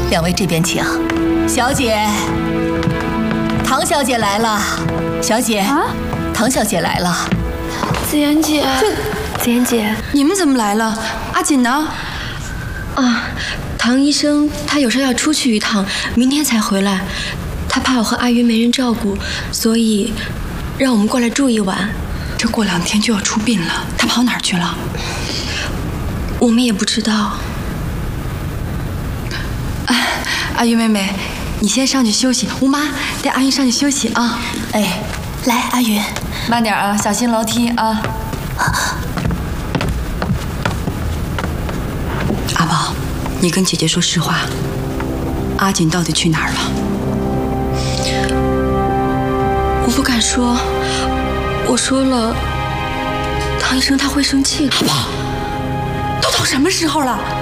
两位这边请。小姐，唐小姐来了。小姐，唐小姐来了。 子妍姐， 子妍姐， 你们怎么来了？阿锦呢？ 啊，唐医生他有事要出去一趟，明天才回来。他怕我和阿云没人照顾，所以让我们过来住一晚。 这过2天就要出殡了，他跑哪儿去了？ 我们也不知道。 阿云妹妹，你先上去休息。吴妈，带阿云上去休息啊。 哎，来，阿云， 慢点啊，小心楼梯啊。 阿宝，你跟姐姐说实话，阿锦到底去哪儿了？ 我不敢说，我说了，唐医生他会生气的。 阿宝，都到什么时候了？